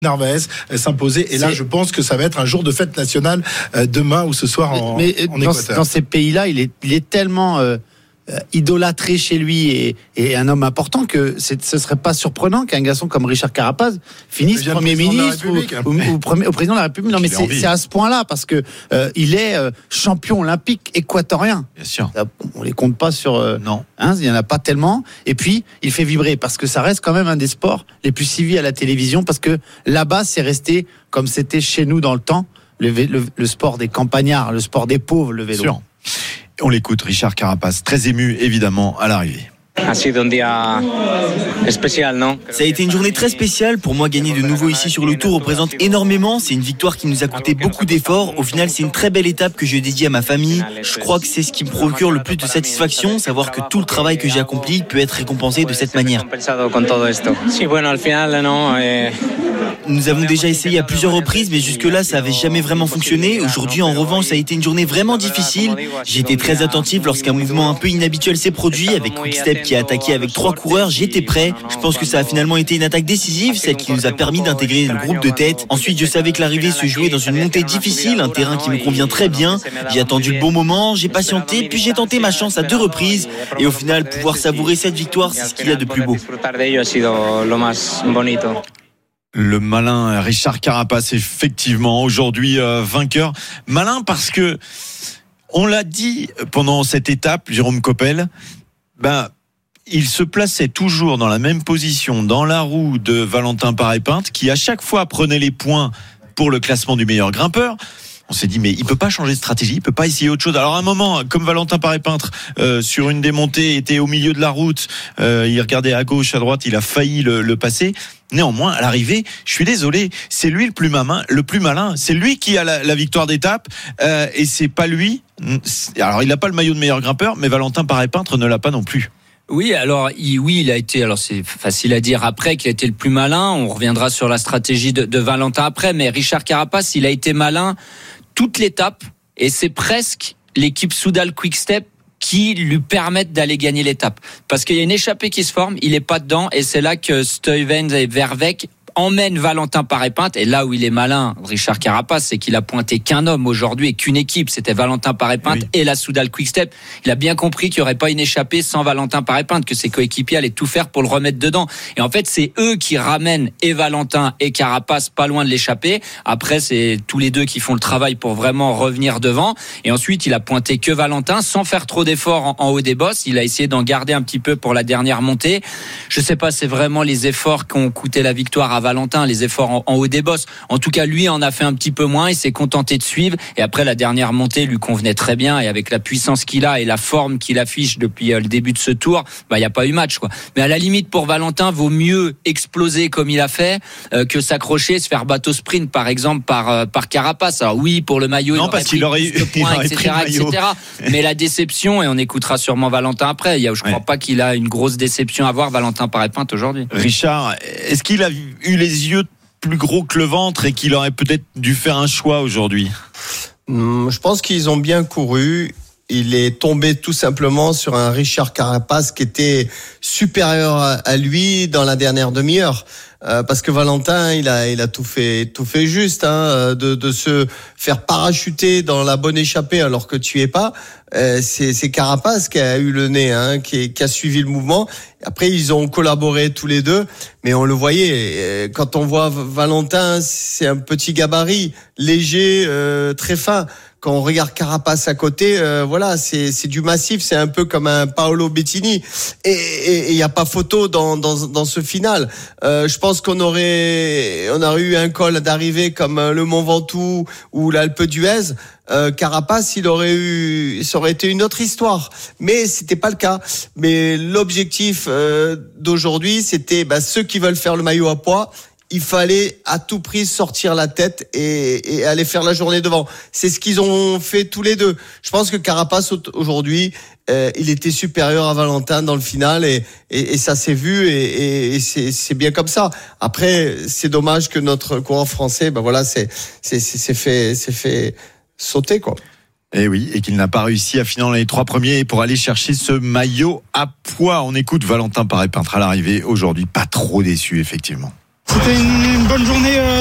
Narvaez s'imposer. Et là, je pense que ça va être un jour de fête nationale demain ou ce soir en Équateur. Dans ces pays-là, il est tellement idolâtré chez lui et un homme important que ce serait pas surprenant qu'un garçon comme Richard Carapaz finisse Premier ministre ou président de la République. Non, mais c'est à ce point-là parce que il est champion olympique équatorien. Bien sûr. On les compte pas sur. Non. Il y en a pas tellement. Et puis il fait vibrer parce que ça reste quand même un des sports les plus suivis à la télévision parce que là-bas c'est resté comme c'était chez nous dans le temps le sport des campagnards, le sport des pauvres, le vélo. Sûr. On l'écoute, Richard Carapaz, très ému évidemment à l'arrivée. Ça a été une journée très spéciale. Pour moi, gagner de nouveau ici sur le Tour représente énormément. C'est une victoire qui nous a coûté beaucoup d'efforts. Au final, c'est une très belle étape que je dédie à ma famille. Je crois que c'est ce qui me procure le plus de satisfaction, savoir que tout le travail que j'ai accompli peut être récompensé de cette manière. Nous avons déjà essayé à plusieurs reprises, mais jusque-là, ça n'avait jamais vraiment fonctionné. Aujourd'hui, en revanche, ça a été une journée vraiment difficile. J'ai été très attentif lorsqu'un mouvement un peu inhabituel s'est produit, avec Quick-Step qui a attaqué avec 3 coureurs. J'étais prêt. Je pense que ça a finalement été une attaque décisive, celle qui nous a permis d'intégrer le groupe de tête. Ensuite, je savais que l'arrivée se jouait dans une montée difficile, un terrain qui me convient très bien. J'ai attendu le bon moment, j'ai patienté, puis j'ai tenté ma chance à 2 reprises. Et au final, pouvoir savourer cette victoire, c'est ce qu'il y a de plus beau. Le malin Richard Carapaz, effectivement, aujourd'hui vainqueur. Malin parce que, on l'a dit pendant cette étape, Jérôme Coppel, il se plaçait toujours dans la même position dans la roue de Valentin Paré-Pinte, qui à chaque fois prenait les points pour le classement du meilleur grimpeur. On s'est dit mais il peut pas changer de stratégie, il peut pas essayer autre chose. Alors à un moment, comme Valentin Paré-Pinte sur une des montées était au milieu de la route, il regardait à gauche, à droite, il a failli le passer. Néanmoins, à l'arrivée, je suis désolé, c'est lui le plus malin, c'est lui qui a la victoire d'étape et c'est pas lui. Alors il a pas le maillot de meilleur grimpeur, mais Valentin Paré-Pinte ne l'a pas non plus. Oui, alors il a été. Alors c'est facile à dire après qu'il a été le plus malin. On reviendra sur la stratégie de Valentin après, mais Richard Carapaz, il a été malin toute l'étape et c'est presque l'équipe Soudal Quick-Step qui lui permettent d'aller gagner l'étape. Parce qu'il y a une échappée qui se forme, il est pas dedans et c'est là que Stuyven et Verweyck emmène Valentin Paré-Pinte. Et là où il est malin, Richard Carapaz, c'est qu'il a pointé qu'un homme aujourd'hui et qu'une équipe, c'était Valentin Paré-Pinte et la Soudal Quick-Step. Il a bien compris qu'il n'y aurait pas une échappée sans Valentin Paré-Pinte, que ses coéquipiers allaient tout faire pour le remettre dedans. Et en fait, c'est eux qui ramènent et Valentin et Carapaz pas loin de l'échappée. Après, c'est tous les deux qui font le travail pour vraiment revenir devant. Et ensuite, il a pointé que Valentin sans faire trop d'efforts en haut des bosses. Il a essayé d'en garder un petit peu pour la dernière montée. Je sais pas, c'est vraiment les efforts qui ont coûté la victoire à Valentin, les efforts en haut des bosses. En tout cas, lui en a fait un petit peu moins. Il s'est contenté de suivre. Et après, la dernière montée lui convenait très bien. Et avec la puissance qu'il a et la forme qu'il affiche depuis le début de ce tour, il n'y a pas eu match, quoi. Mais à la limite, pour Valentin, vaut mieux exploser comme il a fait que s'accrocher, se faire bateau sprint, par exemple, par Carapaz. Alors oui, pour le maillot, non, parce qu'il aurait eu points, etc. Mais la déception, et on écoutera sûrement Valentin après. Je crois pas qu'il a une grosse déception à voir, Valentin Paré-Pinte, aujourd'hui. Richard, est-ce qu'il a eu les yeux plus gros que le ventre et qu'il aurait peut-être dû faire un choix aujourd'hui? Je pense qu'ils ont bien couru. Il est tombé tout simplement sur un Richard Carapaz qui était supérieur à lui dans la dernière demi-heure. Parce que Valentin, il a tout fait juste, de se faire parachuter dans la bonne échappée alors que tu es pas. C'est Carapaz qui a eu le nez, qui a suivi le mouvement. Après, ils ont collaboré tous les deux, mais on le voyait. Quand on voit Valentin, c'est un petit gabarit, léger, très fin. Quand on regarde Carapaz à côté, c'est du massif, c'est un peu comme un Paolo Bettini. Et il y a pas photo dans ce final. Je pense qu'on aurait eu un col d'arrivée comme le Mont Ventoux ou l'Alpe d'Huez. Carapaz, ça aurait été une autre histoire. Mais c'était pas le cas. Mais l'objectif d'aujourd'hui, c'était ceux qui veulent faire le maillot à poids. Il fallait à tout prix sortir la tête et aller faire la journée devant. C'est ce qu'ils ont fait tous les deux. Je pense que Carapaz aujourd'hui, il était supérieur à Valentin dans le final et ça s'est vu et c'est bien comme ça. Après, c'est dommage que notre coureur français, c'est fait sauter, quoi. Et oui, et qu'il n'a pas réussi à finir dans les 3 premiers pour aller chercher ce maillot à poids. On écoute Valentin Paré-Pinte à l'arrivée aujourd'hui, pas trop déçu effectivement. C'était une bonne journée